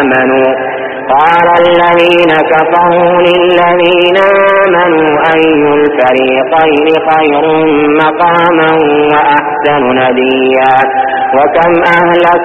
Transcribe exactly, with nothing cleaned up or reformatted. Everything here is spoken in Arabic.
آمنوا قال الذين كفروا للذين آمنوا أي الفريقين خير مقاما وأحسن نديا وكم أهلكنا